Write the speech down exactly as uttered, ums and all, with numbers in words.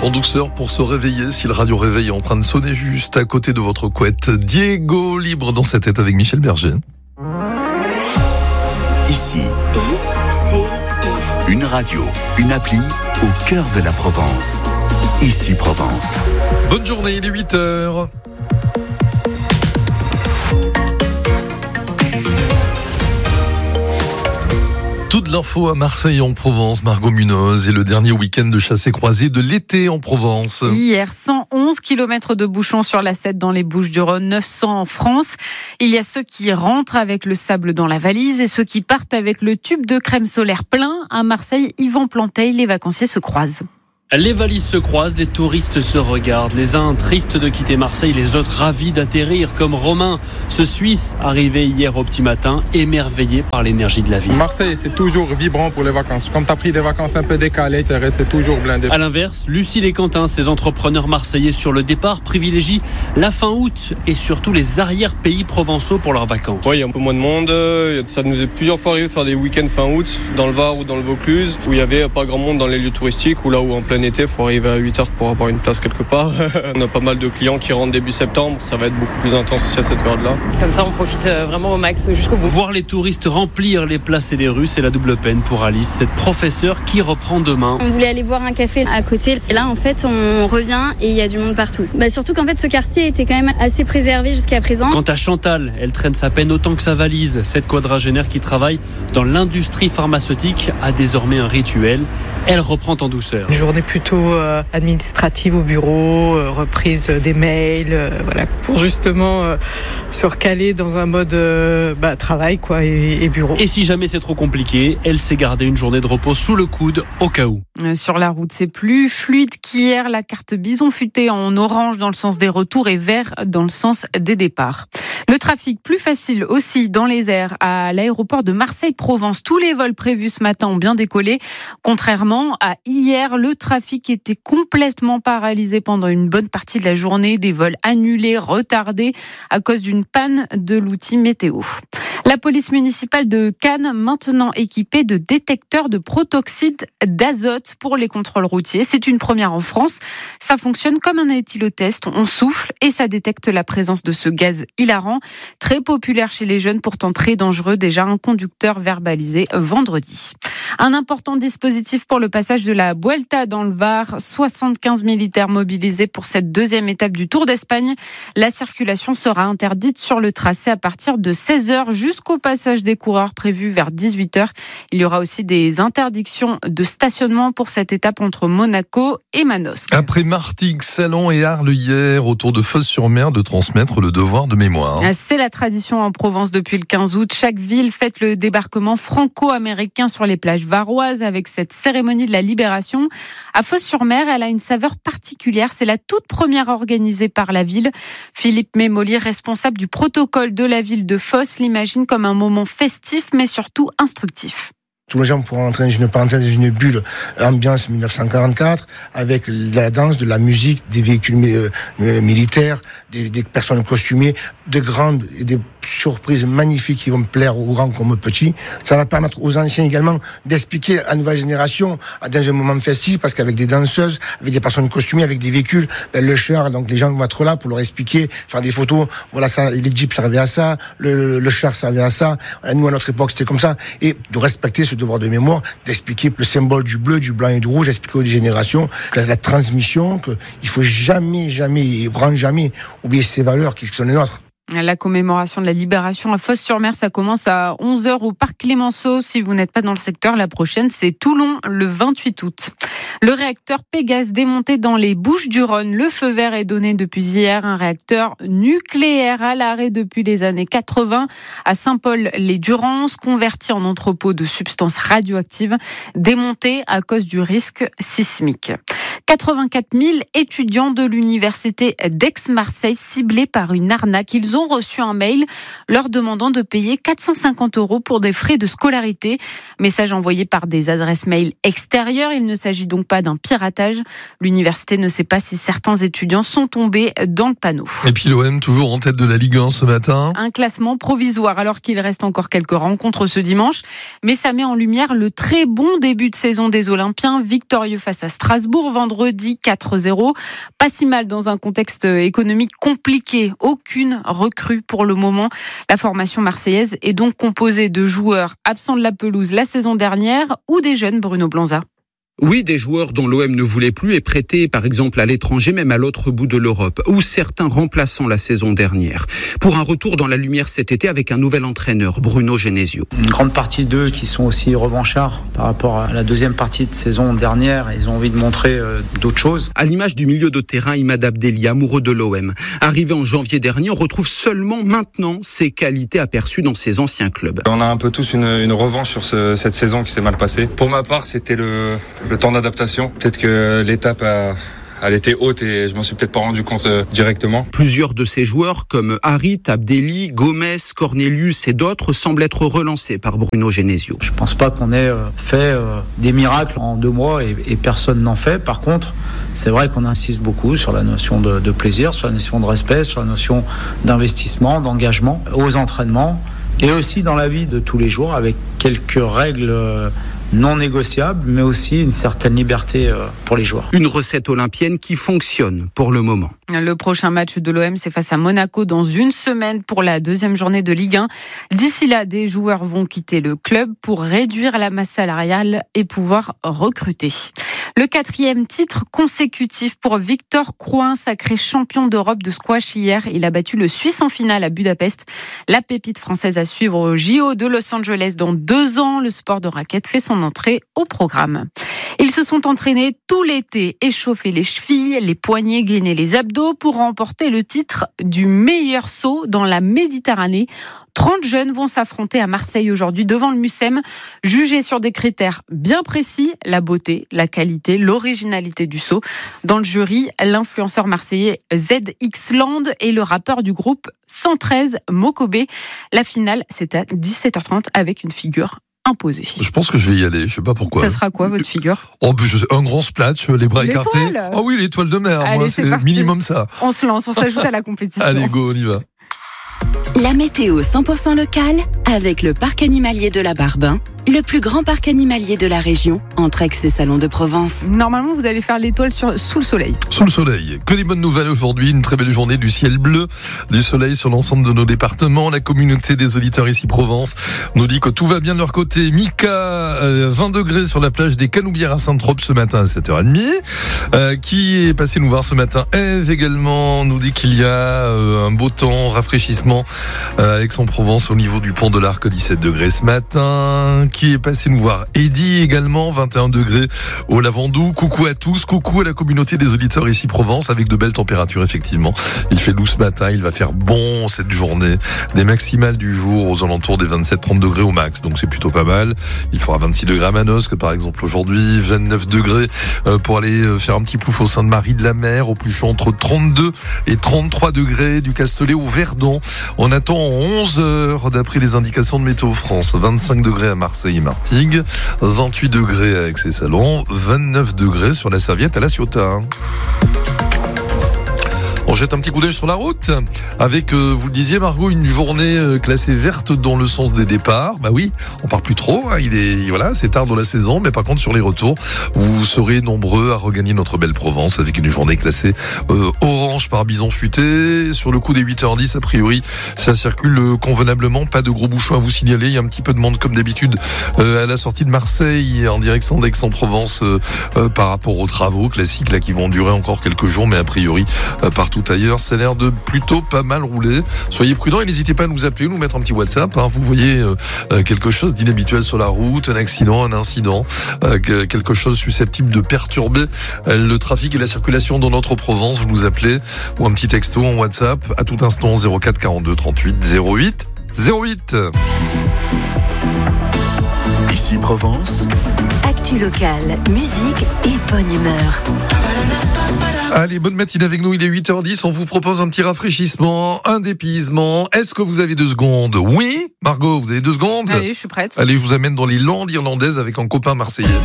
En douceur pour se réveiller, si le radio réveil est en train de sonner juste à côté de votre couette. Diego libre dans sa tête avec Michel Berger. Ici, une radio, une appli au cœur de la Provence. Ici Provence. Bonne journée, il est huit heures. Toute l'info à Marseille en Provence, Margot Munoz, et le dernier week-end de chassé-croisé de l'été en Provence. Hier, cent onze kilomètres de bouchons sur l'A sept dans les Bouches-du-Rhône, neuf cents en France. Il y a ceux qui rentrent avec le sable dans la valise et ceux qui partent avec le tube de crème solaire plein. À Marseille, Yvan Planteil, les vacanciers se croisent. Les valises se croisent, les touristes se regardent. Les uns tristes de quitter Marseille, les autres ravis d'atterrir, comme Romain, ce Suisse arrivé hier au petit matin, émerveillé par l'énergie de la ville. Marseille, c'est toujours vibrant pour les vacances. Comme tu as pris des vacances un peu décalées, tu es resté toujours blindé. À l'inverse, Lucille et Quentin, ces entrepreneurs marseillais sur le départ, privilégient la fin août et surtout les arrière-pays provençaux pour leurs vacances. Oui, il y a un peu moins de monde. Ça nous est plusieurs fois arrivé de faire des week-ends fin août dans le Var ou dans le Vaucluse, où il n'y avait pas grand monde dans les lieux touristiques, ou là où en plein été, il faut arriver à huit heures pour avoir une place quelque part. On a pas mal de clients qui rentrent début septembre, ça va être beaucoup plus intense aussi à cette période-là. Comme ça, on profite vraiment au max jusqu'au bout. Voir les touristes remplir les places et les rues, c'est la double peine pour Alice, cette professeure qui reprend demain. On voulait aller boire un café à côté. Et là, en fait, on revient et il y a du monde partout. Bah, surtout qu'en fait, ce quartier était quand même assez préservé jusqu'à présent. Quant à Chantal, elle traîne sa peine autant que sa valise. Cette quadragénaire qui travaille dans l'industrie pharmaceutique a désormais un rituel. Elle reprend en douceur. Une journée plutôt euh, administrative au bureau, euh, reprise des mails, euh, voilà, pour justement euh, se recaler dans un mode euh, bah, travail quoi, et, et bureau. Et si jamais c'est trop compliqué, elle s'est gardée une journée de repos sous le coude au cas où. Sur la route, c'est plus fluide qu'hier. La carte bison futée en orange dans le sens des retours et vert dans le sens des départs. Le trafic plus facile aussi dans les airs à l'aéroport de Marseille-Provence. Tous les vols prévus ce matin ont bien décollé. Contrairement à hier, le trafic était complètement paralysé pendant une bonne partie de la journée. Des vols annulés, retardés à cause d'une panne de l'outil météo. La police municipale de Cannes, maintenant équipée de détecteurs de protoxyde d'azote pour les contrôles routiers. C'est une première en France. Ça fonctionne comme un éthylotest. On souffle et ça détecte la présence de ce gaz hilarant, très populaire chez les jeunes, pourtant très dangereux. Déjà un conducteur verbalisé vendredi. Un important dispositif pour le passage de la Vuelta dans le Var. soixante-quinze militaires mobilisés pour cette deuxième étape du Tour d'Espagne. La circulation sera interdite sur le tracé à partir de seize heures jusqu'au passage des coureurs prévu vers dix-huit heures. Il y aura aussi des interdictions de stationnement pour cette étape entre Monaco et Manosque. Après Martigues, Salon et Arles hier, autour de Fos-sur-Mer, de transmettre le devoir de mémoire. C'est la tradition en Provence depuis le quinze août. Chaque ville fête le débarquement franco-américain sur les plages varoises avec cette cérémonie de la libération. À Fos-sur-Mer, elle a une saveur particulière. C'est la toute première organisée par la ville. Philippe Mémoli, responsable du protocole de la ville de Fos, l'imagine comme un moment festif mais surtout instructif. Tous les gens pourront entrer dans une parenthèse, dans une bulle, ambiance dix-neuf cent quarante-quatre, avec de la danse, de la musique, des véhicules euh, militaires, des, des personnes costumées, de grandes et des surprises magnifiques qui vont plaire aux grands comme aux petits. Ça va permettre aux anciens également d'expliquer à la nouvelle génération, dans un moment festif, parce qu'avec des danseuses, avec des personnes costumées, avec des véhicules, ben, le char, donc les gens vont être là pour leur expliquer, faire des photos. Voilà, ça, les jeeps servaient à ça, le, le, le char servait à ça. Nous, à notre époque, c'était comme ça. Et de respecter ce devoir de mémoire, d'expliquer le symbole du bleu, du blanc et du rouge, expliquer aux générations que la, la transmission, qu'il faut jamais, jamais, grand jamais oublier ces valeurs qui sont les nôtres. La commémoration de la libération à Fos-sur-Mer, ça commence à onze heures au parc Clémenceau. Si vous n'êtes pas dans le secteur, la prochaine, c'est Toulon, le vingt-huit août. Le réacteur Pégase démonté dans les Bouches-du-Rhône. Le feu vert est donné depuis hier. Un réacteur nucléaire à l'arrêt depuis les années quatre-vingts à Saint-Paul-les-Durances, converti en entrepôt de substances radioactives, démonté à cause du risque sismique. quatre-vingt-quatre mille étudiants de l'université d'Aix-Marseille ciblés par une arnaque. Ils ont reçu un mail leur demandant de payer quatre cent cinquante euros pour des frais de scolarité. Message envoyé par des adresses mail extérieures. Il ne s'agit donc pas d'un piratage. L'université ne sait pas si certains étudiants sont tombés dans le panneau. Et puis l'O M toujours en tête de la Ligue un ce matin. Un classement provisoire alors qu'il reste encore quelques rencontres ce dimanche. Mais ça met en lumière le très bon début de saison des Olympiens, victorieux face à Strasbourg vendredi. vendredi quatre zéro. Pas si mal dans un contexte économique compliqué. Aucune recrue pour le moment. La formation marseillaise est donc composée de joueurs absents de la pelouse la saison dernière ou des jeunes, Bruno Blanza. Oui, des joueurs dont l'O M ne voulait plus et prêtés par exemple à l'étranger, même à l'autre bout de l'Europe, ou certains remplaçants la saison dernière. Pour un retour dans la lumière cet été avec un nouvel entraîneur, Bruno Genesio. Une grande partie d'eux qui sont aussi revanchards par rapport à la deuxième partie de saison dernière, ils ont envie de montrer euh, d'autres choses. À l'image du milieu de terrain, Imad Abdelli, amoureux de l'O M. Arrivé en janvier dernier, on retrouve seulement maintenant ses qualités aperçues dans ses anciens clubs. On a un peu tous une, une revanche sur ce, cette saison qui s'est mal passée. Pour ma part, c'était le... le temps d'adaptation. Peut-être que l'étape a, elle était haute et je m'en suis peut-être pas rendu compte euh, directement. Plusieurs de ces joueurs comme Harit, Abdelli, Gomez, Cornelius et d'autres semblent être relancés par Bruno Genesio. Je pense pas qu'on ait euh, fait euh, des miracles en deux mois et, et personne n'en fait. Par contre, c'est vrai qu'on insiste beaucoup sur la notion de, de plaisir, sur la notion de respect, sur la notion d'investissement, d'engagement aux entraînements et aussi dans la vie de tous les jours avec quelques règles euh, non négociable, mais aussi une certaine liberté pour les joueurs. Une recette olympienne qui fonctionne pour le moment. Le prochain match de l'O M, c'est face à Monaco dans une semaine pour la deuxième journée de Ligue un. D'ici là, des joueurs vont quitter le club pour réduire la masse salariale et pouvoir recruter. Le quatrième titre consécutif pour Victor Crouin, sacré champion d'Europe de squash hier. Il a battu le Suisse en finale à Budapest. La pépite française à suivre au J O de Los Angeles dans deux ans. Le sport de raquette fait son entrée au programme. Ils se sont entraînés tout l'été, échauffé les chevilles, les poignets, gainer les abdos pour remporter le titre du meilleur saut dans la Méditerranée. trente jeunes vont s'affronter à Marseille aujourd'hui devant le Mucem, jugés sur des critères bien précis, la beauté, la qualité, l'originalité du saut. Dans le jury, l'influenceur marseillais Z X Land et le rappeur du groupe cent treize, Mokobé. La finale, c'est à dix-sept heures trente avec une figure imposée. Je pense que je vais y aller, je sais pas pourquoi. Ça sera quoi votre figure ? Oh, un grand splatch, les bras L'étoile. écartés. Oh oui, l'étoile de mer, Allez, moi c'est c'est parti. minimum ça. On se lance, on s'ajoute à la compétition. Allez, go, on y va. La météo cent pour cent locale avec le parc animalier de la Barbin, le plus grand parc animalier de la région, entre Aix et Salon de Provence. Normalement, vous allez faire l'étoile sur, sous le soleil. Sous le soleil. Que des bonnes nouvelles aujourd'hui. Une très belle journée du ciel bleu, du soleil sur l'ensemble de nos départements. La communauté des auditeurs ici Provence nous dit que tout va bien de leur côté. Mika, euh, vingt degrés sur la plage des Canoubières à Saint-Trope ce matin à sept heures trente. Euh, qui est passé nous voir ce matin. Eve également nous dit qu'il y a euh, un beau temps, rafraîchissement euh, à Aix-en-Provence au niveau du pont de l'Arc, dix-sept degrés ce matin. Qui est passé nous voir. Eddy également, vingt et un degrés au Lavandou. Coucou à tous, coucou à la communauté des auditeurs ici Provence, avec de belles températures effectivement. Il fait doux ce matin, il va faire bon cette journée. Des maximales du jour aux alentours des vingt-sept trente degrés au max, donc c'est plutôt pas mal. Il fera vingt-six degrés à Manosque par exemple aujourd'hui, vingt-neuf degrés pour aller faire un petit plouf au Sainte-Marie de la Mer, au plus chaud entre trente-deux et trente-trois degrés du Castellet au Verdon. On attend onze heures d'après les indications de Météo France, vingt-cinq degrés à Marseille et Martigues, vingt-huit degrés à Aix-et-Salon, vingt-neuf degrés sur la Serviette à La Ciotat. On jette un petit coup d'œil sur la route avec, euh, vous le disiez Margot, une journée euh, classée verte dans le sens des départs. Bah oui, on part plus trop. Hein, il est voilà, c'est tard dans la saison, mais par contre sur les retours, vous serez nombreux à regagner notre belle Provence avec une journée classée euh, orange par bison futé. Sur le coup des huit heures dix, a priori, ça circule convenablement. Pas de gros bouchons à vous signaler. Il y a un petit peu de monde comme d'habitude euh, à la sortie de Marseille en direction d'Aix-en-Provence euh, euh, par rapport aux travaux classiques là qui vont durer encore quelques jours, mais a priori euh, partout ailleurs, ça a l'air de plutôt pas mal rouler. Soyez prudents et n'hésitez pas à nous appeler ou nous mettre un petit WhatsApp. Hein. Vous voyez euh, quelque chose d'inhabituel sur la route, un accident, un incident, euh, quelque chose susceptible de perturber euh, le trafic et la circulation dans notre Provence. Vous nous appelez ou un petit texto en WhatsApp à tout instant zéro quatre quarante-deux trente-huit zéro huit zéro huit. Ici Provence. Actu locale, musique et bonne humeur. Allez, bonne matinée avec nous, il est huit heures dix, on vous propose un petit rafraîchissement, un dépaysement. Est-ce que vous avez deux secondes ? Oui ? Margot, vous avez deux secondes ? Allez, je suis prête. Allez, je vous amène dans les Landes irlandaises avec un copain marseillais.